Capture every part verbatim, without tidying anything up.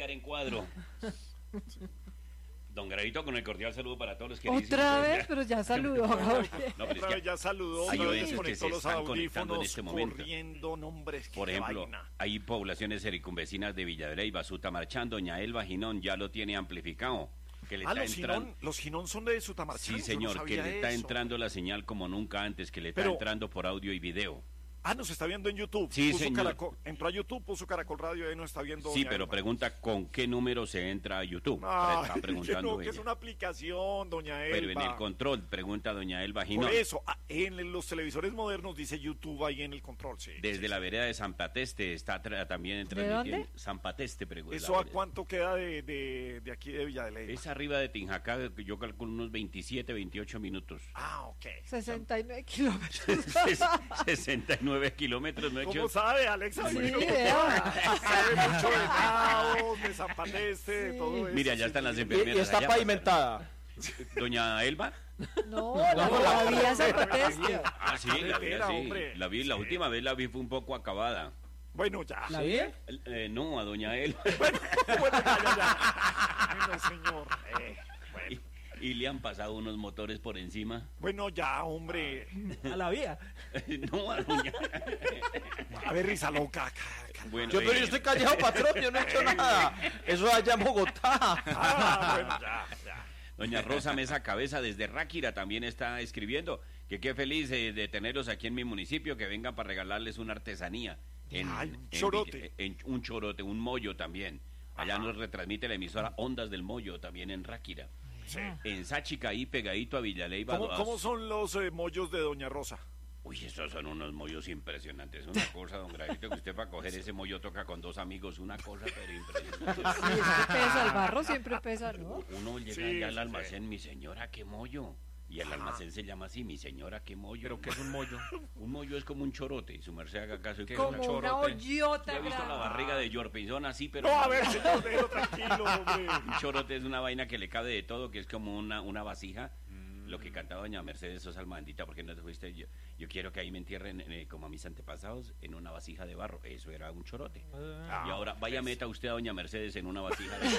quedar en cuadro. Don Gravito, con el cordial saludo para todos los queridos. Otra vez, pero ya saludó. No, no, otra vez ya saludó. Hay Otra vez oyentes que se los están conectando en este momento. Corriendo, nombres, Por ejemplo, vaina. Hay poblaciones circunvecinas de Villa de Leyva, Sutamarchán, Doña Elba Ginón, ya lo tiene amplificado. Que le ah, está los entrando... Ginón, los Ginón son de Sutamarchán. Sí, señor, no que le está eso. entrando la señal como nunca antes, que le está pero... entrando por audio y video. Ah, nos está viendo en YouTube. Sí, puso señor. Caracol, entró a YouTube, puso Caracol Radio y ahí nos está viendo. Sí, Doña pero Elba. Pregunta con qué número se entra a YouTube. Ah, está preguntando que no, que ella. es una aplicación, Doña Elba. Pero en el control, pregunta Doña Elba Ginón. Por eso, en los televisores modernos dice YouTube ahí en el control, sí. Desde sí, la sí. vereda de San Pateste está tra también transmitiendo. San Pateste, pregunta. ¿Eso a cuánto queda de, de, de aquí de Villa de Leyva? Es arriba de Tinjacá, yo calculo unos veintisiete, veintiocho minutos. Ah, ok. sesenta y nueve kilómetros. sesenta y nueve kilómetros, ¿no? ¿Cómo sabe, Alexa? Sí, Bueno, vea. sabe mucho de Taos, de San Pateste, de Sí. todo eso. Mira, allá sí, están las sí. enfermeras. Y, y está allá pavimentada. Doña Elba. No, la, la vía San Pateste. Ah, sí, la vi, Carretera, sí. hombre. La vi, la Sí. última vez la vi fue un poco acabada. Bueno, ya. ¿La vi? Eh, no, a Doña Elba. Bueno, bueno, ya, ya, ya. Bueno, señor. Eh, bueno. Y, y le han pasado unos motores por encima. Bueno, ya, hombre. A la vía. No, a Doña A ver, risa loca. Calma. Bueno, Yo, pero eh, yo estoy callado, patrón, yo no he hecho nada. Eso allá en Bogotá. Ah, bueno, ya, ya. Doña Rosa Mesa Cabeza desde Ráquira también está escribiendo que qué feliz eh, de tenerlos aquí en mi municipio, que vengan para regalarles una artesanía. En, Ay, un en chorote. Villa- en, un chorote, un mollo también. Allá Ajá. nos retransmite la emisora Ondas del Mollo, también en Ráquira. Sí. En Sáchica, ahí pegadito a Villaleiva. ¿Cómo, cómo son los eh, mollos de Doña Rosa? Uy, esos son unos mollos impresionantes. Una cosa, don Gravito, que usted para coger ese mollo toca con dos amigos. Una cosa, pero impresionante. Sí, es que pesa, el barro siempre pesa, ¿no? Uno llega Sí, allá al sí, almacén, mi señora, qué mollo. Y el almacén se llama así, mi señora, qué mollo. ¿Pero qué es un mollo? Un mollo es como un chorote, y su merced haga caso. y que Como una una chorote. hoyota Yo he visto la grande. barriga de Yorpinzón así, pero... No, a ver, señor, déjelo tranquilo, hombre. Un chorote es una vaina que le cabe de todo, que es como una, una vasija. Lo que cantaba doña Mercedes Sosa Almandita, porque no te fuiste, yo, yo quiero que ahí me entierren eh, como a mis antepasados en una vasija de barro. Eso era un chorote. Ah, Y ahora vaya meta usted a doña Mercedes en una vasija de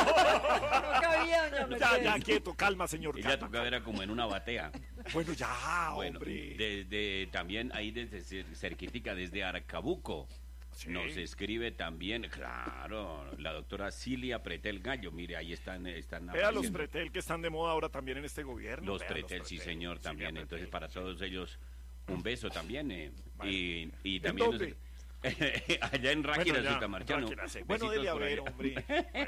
No cabía, doña Ya, Mercedes. ya, quieto, calma, señor. Ella calma. tocaba era como en una batea. Bueno, ya, Bueno, hombre. desde también ahí desde cer- cerquitica, desde Arcabuco. Sí. Nos escribe también, claro, la doctora Cilia Pretel Gallo. Mire, ahí están, están Vea los apareciendo. Pretel que están de moda ahora también en este gobierno. Los Vea Pretel, sí señor, también. Cilia Entonces, Pretel, para sí. todos ellos, un beso también. eh. Vale. Y, y ¿En también... dónde? allá en Ráquira, Bueno, ya, Sutamarchano. Ráquira, sí. Bueno, Besitos dele a por ver, allá. hombre.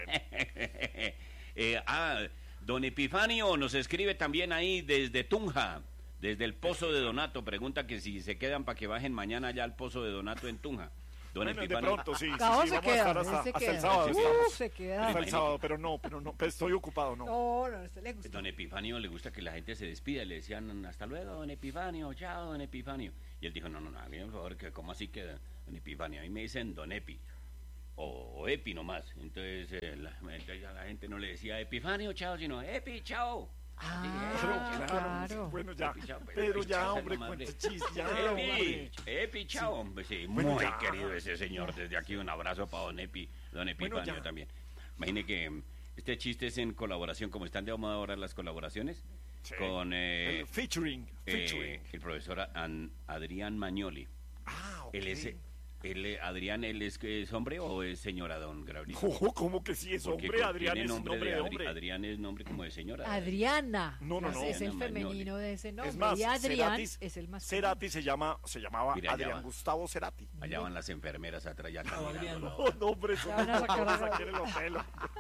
Bueno. Eh, ah, don Epifanio nos escribe también ahí desde Tunja, desde el Pozo de Donato. Pregunta que si se quedan para que bajen mañana allá al Pozo de Donato en Tunja. Don Bueno, de Epifanio. pronto, sí, sí, Cabo sí, se vamos a queda, estar hasta, él se hasta queda. el sábado. Sí, estamos. Uf, se queda. Hasta el sábado, pero no, pero no, pues estoy ocupado, no. No, no, a usted le gusta. Don Epifanio le gusta que la gente se despida. Le decían hasta luego, don Epifanio, chao, don Epifanio. Y él dijo, no, no, no, hágame un favor, que ¿cómo así que don Epifanio? A mí me dicen don Epi. O, o Epi nomás. Entonces, eh, la, entonces a la gente no le decía Epifanio, chao, sino Epi, chao. Ah, Claro, claro. claro. Bueno, ya. Epi, chao, Pero Epi, ya, chao, hombre, nomás cuenta de- chiste, ya, Epi, hombre. Epi, chao, hombre, sí, Bueno, muy ya. querido ese señor. Desde aquí un abrazo para don Epi, don Epifanio Bueno, ya. también. Imagine que mm, este chiste es en colaboración, como están de moda ahora las colaboraciones, Sí. con eh, El featuring, eh, featuring. el profesor An- Adrián Magnoli. Ah, ok. Él es, él, eh, Adrián, ¿él es, es hombre o es señora, don Graulito? Ojo, ¿cómo que sí es Porque hombre? Adrián tiene es nombre de Adri- hombre. Adrián es nombre como de señora. Adriana. No, no, no. Es el Adriana femenino de ese nombre. Es más, y Adrián Ceratis- es el masculino. Cerati se llama, se llamaba Mira, allá Adrián va. Gustavo Cerati. Allá van las enfermeras atrás ya caminando, Adrián. ¿no? No, no, hombre, eso Ya van a sacar no, a- sacar el hotel.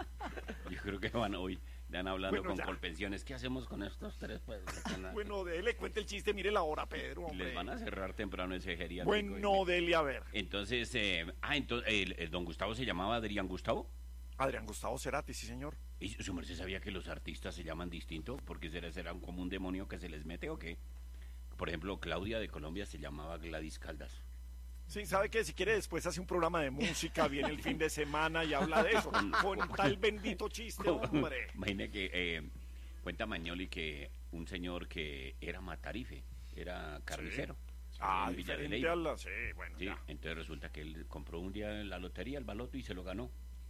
Yo creo que van hoy, van hablando Bueno, con ya. Colpensiones. ¿Qué hacemos con estos tres? Pues, Bueno, dele, cuente el chiste, mire la hora, Pedro, hombre. les van a cerrar temprano ese geriátrico. Bueno, dele a ver. Entonces, eh, ah, entonces, el, el don Gustavo se llamaba Adrián Gustavo. Adrián Gustavo Cerati, sí, señor. ¿Y su merced sabía que los artistas se llaman distinto? ¿Porque será, será un- como un demonio que se les mete o qué? Por ejemplo, Claudia de Colombia se llamaba Gladys Caldas. Sí, ¿sabe qué? Si quiere después hace un programa de música, viene el fin de semana y habla de eso. Con tal bendito chiste, hombre. Imagine que eh, cuenta Magnoli que un señor que era matarife, era carnicero. Ah, en Villa de diferente Leyva. a la... Sí, bueno, Sí, ya. entonces resulta que él compró un día en la lotería, el baloto y se lo ganó.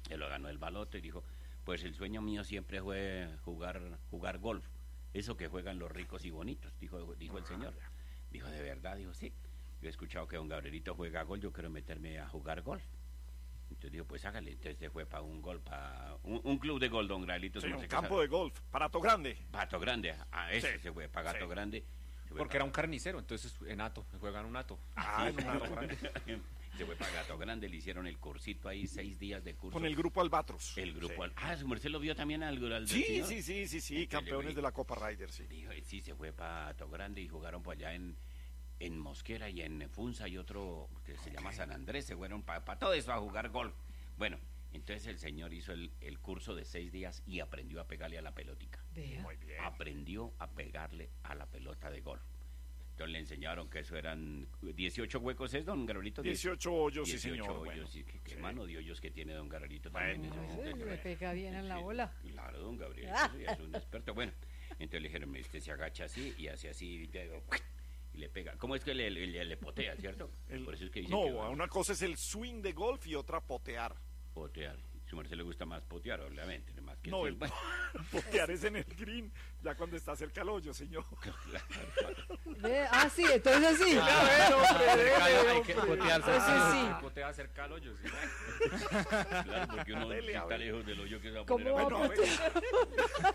Se lo ganó el baloto y dijo, pues el sueño mío siempre fue jugar, jugar golf. Eso que juegan los ricos y bonitos, dijo, dijo el señor. Dijo, ¿de verdad? Dijo, sí. Yo he escuchado que don Gabrielito juega golf, yo quiero meterme a jugar golf. Entonces dijo, pues hágale. Entonces se fue para un golf, para un, un club de golf, don Gabrielito. Sí, un campo de golf, para Gato Grande. Pato Grande, a ese Sí, se fue, para Gato sí. Grande. Se fue Porque pa- era un carnicero, entonces en ato, juegan un ato. Ah, en un Gato Grande. Se fue para Gato Grande, le hicieron el cursito ahí, seis días de curso. Con el grupo Albatros. El grupo. Sí. Al- Ah, su merced lo vio también al, al del Sí, señor? sí, sí, sí, sí, Entonces, campeones le- de la Copa Ryder, sí. Dijo, eh, sí, se fue para Gato Grande y jugaron por allá en, en Mosquera y en Funza y otro que se llama San Andrés. Se fueron para pa todo eso a jugar golf. Bueno, entonces el señor hizo el, el curso de seis días y aprendió a pegarle a la pelotica. Vea. Muy bien. Aprendió a pegarle a la pelota de golf. Entonces le enseñaron que eso eran dieciocho huecos, ¿es, don Gabrielito? dieciocho hoyos, sí, dieciocho señor. hoyos, Bueno, sí, qué, qué sí. mano de hoyos que tiene don Gabrielito Bueno, también. No, Ese- ese ese- le pega bien en la sí, bola. Claro, don Gabriel, sí, es un experto. Bueno, entonces le dijeron, usted se agacha así y hace así, y te- y le pega. ¿Cómo es que le, le, le potea, cierto? El- Por eso es que dicen no, que una cosa es el swing de golf y otra potear. potear. Su merced le gusta más potear, obviamente, más que No, sí. el Bueno, potear es en el green, ya cuando está cerca al hoyo, señor. Ve, ah, sí, entonces sí. A ver, hombre, dele, Hay que hombre. potearse, Entonces así, sí. hay que potear cerca al hoyo, sí. claro, porque uno Dele, si a está ver. lejos del hoyo que se va a ¿Cómo poner a va a Bueno, potear?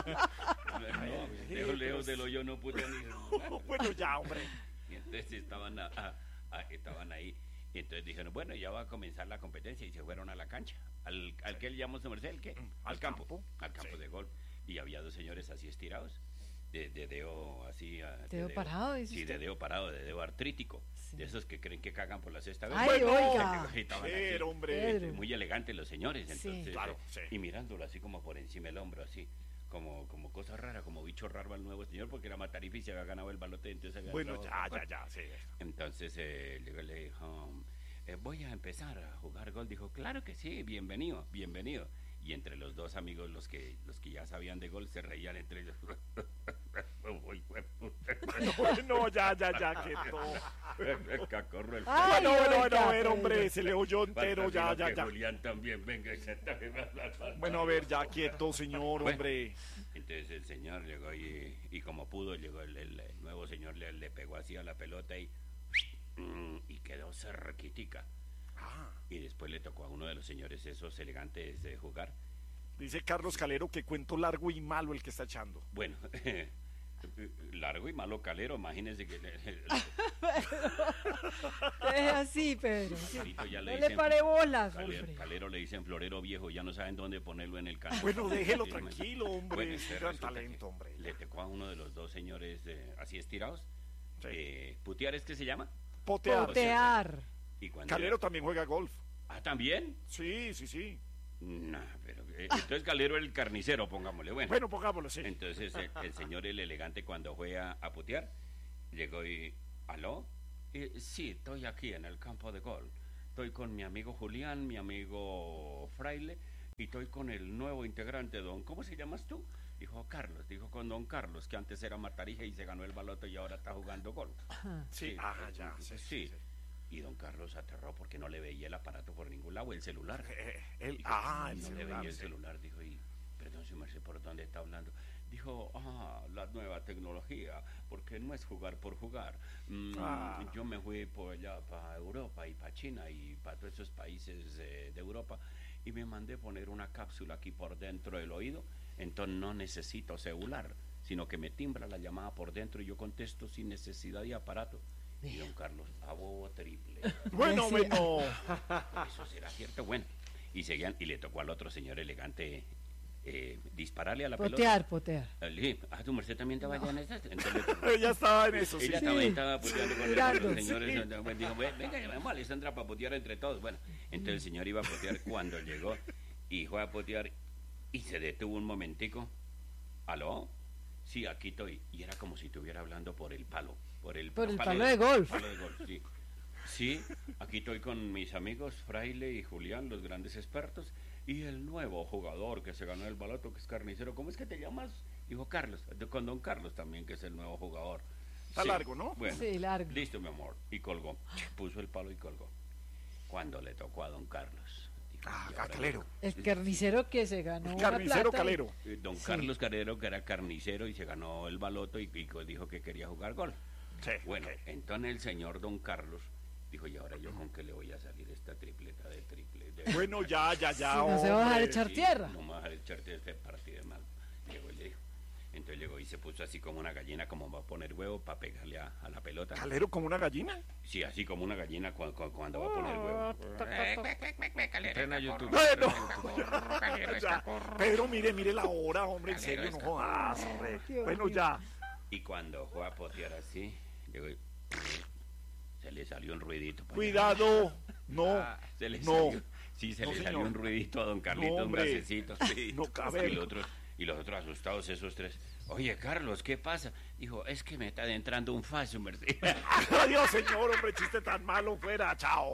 No, lejos, lejos del hoyo no putea ni... Bueno, ya, hombre. Y entonces estaban, a- a- a- estaban ahí. Y entonces dijeron, bueno, ya va a comenzar la competencia. Y se fueron a la cancha. ¿Al, al que le llamamos su merced? ¿El qué? Mm, Al, al campo. campo. Al campo Sí. de golf. Y había dos señores así estirados. De, de dedo así. a- ¿Dedo parado, dice Sí, usted? de dedo parado, de dedo artrítico. Sí. De esos que creen que cagan por la sexta vez. Ay, Bueno, oiga. Y estaban Pero, así, hombre. Pedro. muy elegantes los señores. Sí. Entonces, Claro, eh, sí. Y mirándolo así como por encima del hombro, así. Como, como cosa rara, como bicho raro al nuevo señor, porque era Matarife y se había ganado el balote. Entonces había Bueno, entrado- ya, ya, ya, sí. entonces eh, le, le dijo, eh, voy a empezar a jugar golf. Dijo, claro que sí, bienvenido, bienvenido. Y entre los dos amigos, los que los que ya sabían de golf, se reían entre ellos. Uy, hue- No, no, ya, ya, ya, que no. Cacorro el Ay, Bueno, bueno, bueno, oiga, a ver, hombre, Pedro. se le oyó entero, ya, ya, que ya. Julián también, venga. y se- Bueno, a ver, ya, quieto, señor, Bueno. hombre. Entonces el señor llegó y, y como pudo, llegó el, el- el nuevo señor, le, le pegó así a la pelota y, y quedó cerquitica. Ah, Y después le tocó a uno de los señores esos elegantes de jugar. dice Carlos Calero que cuento largo y malo el que está echando. Bueno, largo y malo calero, imagínense que le- Es así, Pedro. sí. Calito ya le No le dicen- pare bolas, Calero, hombre. calero le dicen florero viejo, ya no saben dónde ponerlo en el campo. Bueno, déjelo Sí, tranquilo, hombre, Bueno, es un entonces gran resulta talento, que hombre. Le tocó a uno de los dos señores eh, así estirados. Sí. Eh, ¿Putear es que se llama? Potear. Potear. Y cuando Calero era- también juega golf. Ah, ¿también? Sí, sí, sí. Nah, pero eh, entonces Calero el carnicero, pongámosle. Bueno, Bueno, pongámoslo, sí. entonces el, el señor, el elegante, cuando fue a, a putear, llegó y... ¿Aló? Eh, sí, estoy aquí en el campo de golf. Estoy con mi amigo Julián, mi amigo Fraile, y estoy con el nuevo integrante, don... ¿Cómo se llamas tú? Dijo Carlos, dijo con don Carlos, que antes era Matarije y se ganó el baloto y ahora está jugando golf. Ajá. Sí, ah, ya, sí, sí. sí. Y don Carlos aterró porque no le veía el aparato por ningún lado, el celular. Eh, él- Dijo, ah, el no le celular, veía el sí. celular, dijo, y perdón, su merced, ¿por dónde está hablando? Dijo, ah, la nueva tecnología, porque no es jugar por jugar. Mm, Ah. Yo me fui por allá para Europa y para China y para todos esos países eh, de Europa y me mandé poner una cápsula aquí por dentro del oído, entonces no necesito celular, sino que me timbra la llamada por dentro y yo contesto sin necesidad de aparato. Y don Carlos, a bobo triple. Bueno, Sí. bueno. Eso será cierto, bueno. Y seguían, y le tocó al otro señor elegante eh, dispararle a la Potear, potear. pelota. Le dije, ah, tu merced también estaba allá en esas. Entonces le tocó- Ella estaba en eso, sí. ella Sí. estaba, estaba puteando con, Mirando, con los señores. sí. entonces, bueno, dijo, "Ve- venga, vamos a Alessandra para putear entre todos. Bueno, entonces el señor iba a putear cuando llegó y fue a putear y se detuvo un momentico. ¿Aló? Sí, aquí estoy. Y era como si estuviera hablando por el palo. Por el, Por el palo de golf. palo de golf, sí. Sí, aquí estoy con mis amigos Fraile y Julián, los grandes expertos, y el nuevo jugador que se ganó el baloto, que es carnicero. ¿Cómo es que te llamas? Dijo Carlos, de- con don Carlos también, que es el nuevo jugador. Está largo, ¿no? Bueno, Sí, largo. listo, mi amor. Y colgó. Puso el palo y colgó. Cuando le tocó a don Carlos. Dijo, Ah, "¿Y ah, ahora Calero. El carnicero que se ganó una Carnicero plata. Calero. Eh, Don Sí. Carlos Calero, que era carnicero y se ganó el baloto y, y dijo que quería jugar gol. Sí, Bueno, ok. entonces el señor Don Carlos dijo, y ahora yo con qué le voy a salir esta tripleta de triple. De... Bueno, ya, ya, ya. Si no se va a dejar hombre. echar Sí, tierra. No me va a dejar echar tierra este partido de mal. Llegó y le dijo. Entonces llegó y se puso así como una gallina, como va a poner huevo para pegarle a, a la pelota. ¿Calero como una gallina? Sí, así como una gallina cu- cu- cuando va a poner huevo. Entrena YouTube. Bueno, ya. Pedro, mire, mire la hora, hombre, en serio, no jodas, hombre. Dios Bueno, mío. ya. Y cuando fue a potear así, llegó y se le salió un ruidito. pa' allá. Cuidado. No. Ah, se le No. salió, sí, se No, le señor. salió un ruidito a don Carlitos, No, un hombre. gasecito. Sí. No, a ver. y, los otros, y los otros asustados, esos tres. Oye, Carlos, ¿qué pasa? Dijo, es que me está adentrando un falso, merced. Adiós, señor, hombre, chiste tan malo, fuera, chao.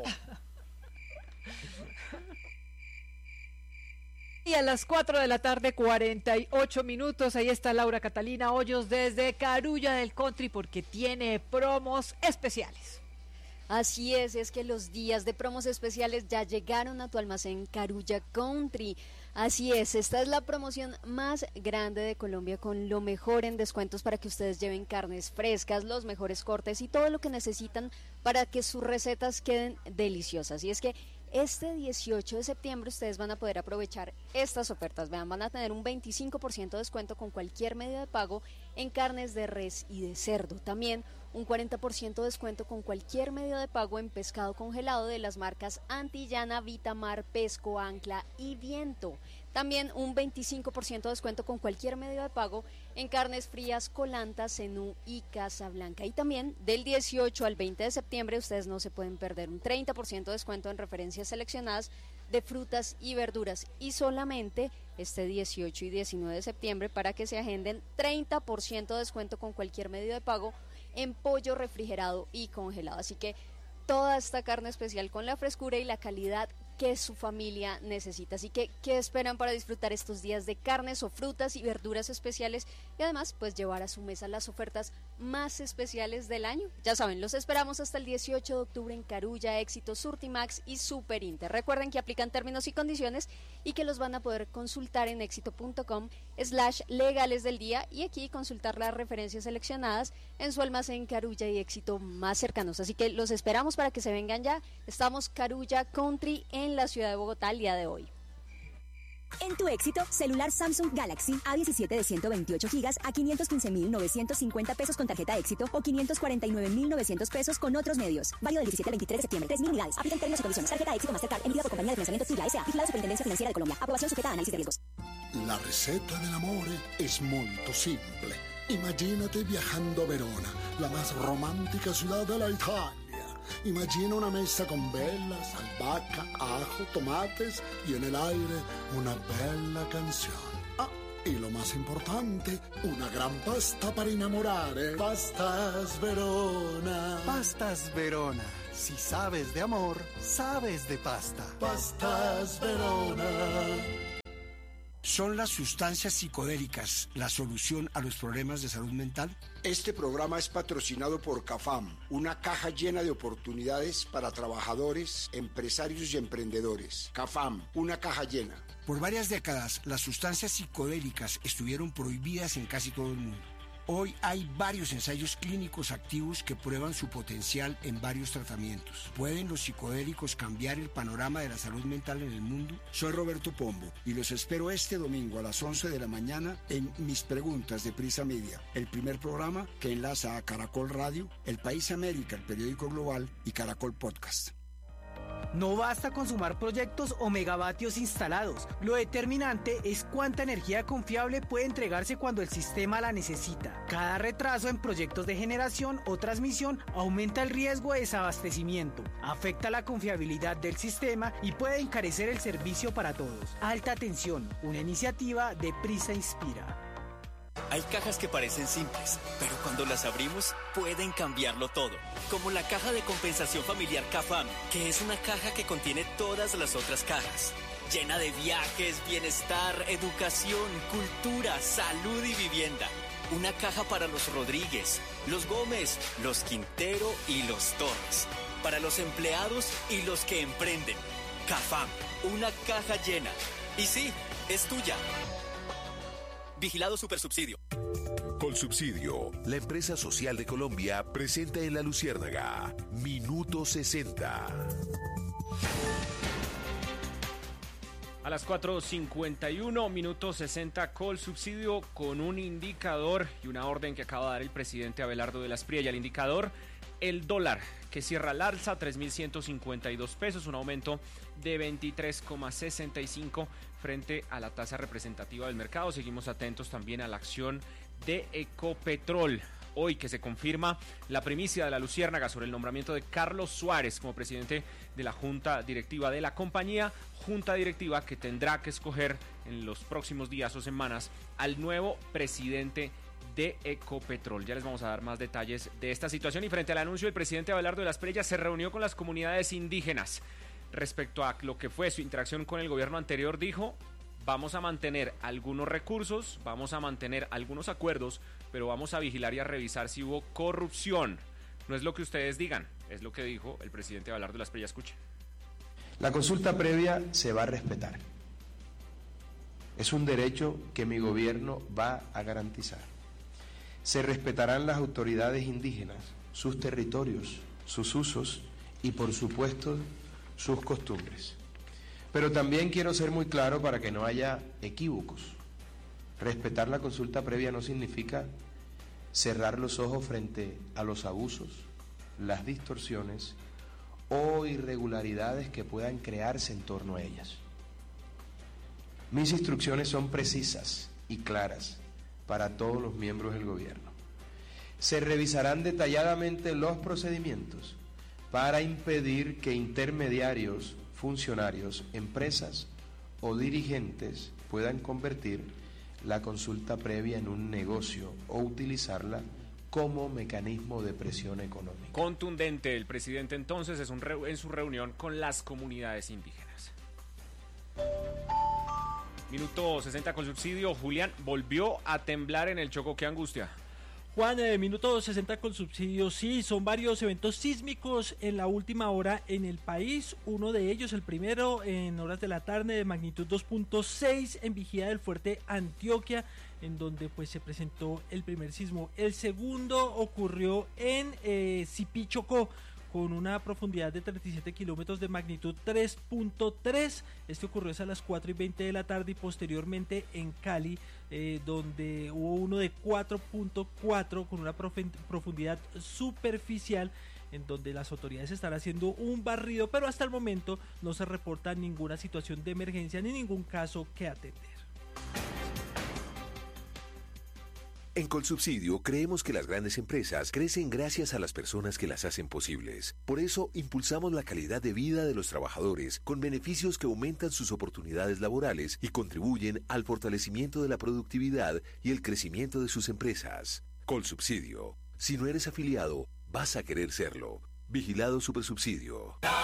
Y a las cuatro de la tarde, cuarenta y ocho minutos, ahí está Laura Catalina Hoyos desde Carulla del Country porque tiene promos especiales. Así es, es que los días de promos especiales ya llegaron a tu almacén Carulla Country. Así es, esta es la promoción más grande de Colombia con lo mejor en descuentos para que ustedes lleven carnes frescas, los mejores cortes y todo lo que necesitan para que sus recetas queden deliciosas. Y es que este dieciocho de septiembre ustedes van a poder aprovechar estas ofertas. Vean, van a tener un veinticinco por ciento de descuento con cualquier medio de pago en carnes de res y de cerdo. También un cuarenta por ciento de descuento con cualquier medio de pago en pescado congelado de las marcas Antillana, Vitamar, Pesco, Ancla y Viento. También un veinticinco por ciento de descuento con cualquier medio de pago en carnes frías, Colanta, Zenú y Casablanca. Y también del dieciocho al veinte de septiembre ustedes no se pueden perder un treinta por ciento de descuento en referencias seleccionadas de frutas y verduras. Y solamente este dieciocho y diecinueve de septiembre para que se agenden treinta por ciento de descuento con cualquier medio de pago en pollo refrigerado y congelado. Así que toda esta carne especial con la frescura y la calidad que su familia necesita. Así que, ¿qué esperan para disfrutar estos días de carnes o frutas y verduras especiales? Y además, pues llevar a su mesa las ofertas más especiales del año. Ya saben, los esperamos hasta el dieciocho de octubre en Carulla, Éxito, Surtimax y Super Inter. Recuerden que aplican términos y condiciones y que los van a poder consultar en éxito.com slash legales del día y aquí consultar las referencias seleccionadas en su almacén Carulla y Éxito más cercanos. Así que los esperamos para que se vengan ya. Estamos Carulla Country en la ciudad de Bogotá el día de hoy. En tu Éxito, celular Samsung Galaxy A diecisiete de ciento veintiocho gigas a quinientos quince mil novecientos cincuenta pesos con tarjeta Éxito o quinientos cuarenta y nueve mil novecientos pesos con otros medios. Válido del diecisiete al veintitrés de septiembre. tres mil unidades. Aplican términos y condiciones. Tarjeta Éxito Mastercard emitida por compañía de financiamiento Tuya S A. Vigilada Superintendencia Financiera de Colombia. Aprobación sujeta a análisis de riesgos. La receta dell'amore es molto simple. Imagínate viajando a Verona, la más romántica ciudad de la Italia. Imagina una mesa con velas, albahaca, ajo, tomates y en el aire una bella canción. Ah, y lo más importante, una gran pasta para enamorare. Pastas Verona. Pastas Verona. Si sabes de amor, sabes de pasta. Pastas Verona. ¿Son las sustancias psicodélicas la solución a los problemas de salud mental? Este programa es patrocinado por CAFAM, una caja llena de oportunidades para trabajadores, empresarios y emprendedores. CAFAM, una caja llena. Por varias décadas, las sustancias psicodélicas estuvieron prohibidas en casi todo el mundo. Hoy hay varios ensayos clínicos activos que prueban su potencial en varios tratamientos. ¿Pueden los psicodélicos cambiar el panorama de la salud mental en el mundo? Soy Roberto Pombo y los espero este domingo a las once de la mañana en Mis Preguntas de Prisa Media, el primer programa que enlaza a Caracol Radio, El País América, el periódico global y Caracol Podcast. No basta con sumar proyectos o megavatios instalados. Lo determinante es cuánta energía confiable puede entregarse cuando el sistema la necesita. Cada retraso en proyectos de generación o transmisión aumenta el riesgo de desabastecimiento, afecta la confiabilidad del sistema y puede encarecer el servicio para todos. Alta tensión, una iniciativa de Prisa Inspira. Hay cajas que parecen simples, pero cuando las abrimos pueden cambiarlo todo. Como la caja de compensación familiar CAFAM, que es una caja que contiene todas las otras cajas. Llena de viajes, bienestar, educación, cultura, salud y vivienda. Una caja para los Rodríguez, los Gómez, los Quintero y los Torres. Para los empleados y los que emprenden. CAFAM. Una caja llena. Y sí, es tuya. Vigilado Supersubsidio. Colsubsidio, la empresa social de Colombia, presenta en La Luciérnaga Minuto sesenta. A las cuatro cincuenta y uno, minuto sesenta, Colsubsidio, con un indicador y una orden que acaba de dar el presidente Abelardo de la Espriella. El indicador, el dólar, que cierra al alza, tres mil ciento cincuenta y dos pesos, un aumento de veintitrés coma sesenta y cinco frente a la tasa representativa del mercado. Seguimos atentos también a la acción de Ecopetrol. Hoy que se confirma la primicia de La Luciérnaga sobre el nombramiento de Carlos Suárez como presidente de la Junta Directiva de la compañía, Junta Directiva que tendrá que escoger en los próximos días o semanas al nuevo presidente de Ecopetrol. Ya les vamos a dar más detalles de esta situación. Y frente al anuncio, el presidente Abelardo de la Espriella se reunió con las comunidades indígenas. Respecto a lo que fue su interacción con el gobierno anterior, dijo: vamos a mantener algunos recursos, vamos a mantener algunos acuerdos, pero vamos a vigilar y a revisar si hubo corrupción. No es lo que ustedes digan, es lo que dijo el presidente Abelardo de la Espriella. Escuchen. La consulta previa se va a respetar. Es un derecho que mi gobierno va a garantizar. Se respetarán las autoridades indígenas, sus territorios, sus usos y, por supuesto, sus costumbres. Pero también quiero ser muy claro para que no haya equívocos. Respetar la consulta previa no significa cerrar los ojos frente a los abusos, las distorsiones o irregularidades que puedan crearse en torno a ellas. Mis instrucciones son precisas y claras para todos los miembros del gobierno. Se revisarán detalladamente los procedimientos para impedir que intermediarios, funcionarios, empresas o dirigentes puedan convertir la consulta previa en un negocio o utilizarla como mecanismo de presión económica. Contundente el presidente entonces es un re- en su reunión con las comunidades indígenas. Minuto sesenta con subsidio. Julián, volvió a temblar en el Chocó. ¡Qué angustia! Juan, eh, minuto sesenta con subsidio. Sí, son varios eventos sísmicos en la última hora en el país. Uno de ellos, el primero, en horas de la tarde, de magnitud dos punto seis en Vigía del Fuerte, Antioquia, en donde pues se presentó el primer sismo. El segundo ocurrió en eh, Sipí, Chocó, con una profundidad de treinta y siete kilómetros, de magnitud tres punto tres. Este ocurrió a las cuatro y veinte de la tarde, y posteriormente en Cali, eh, donde hubo uno de cuatro punto cuatro con una profundidad superficial, en donde las autoridades están haciendo un barrido, pero hasta el momento no se reporta ninguna situación de emergencia ni ningún caso que atender. En Colsubsidio creemos que las grandes empresas crecen gracias a las personas que las hacen posibles. Por eso impulsamos la calidad de vida de los trabajadores con beneficios que aumentan sus oportunidades laborales y contribuyen al fortalecimiento de la productividad y el crecimiento de sus empresas. Colsubsidio. Si no eres afiliado, vas a querer serlo. Vigilado Supersubsidio.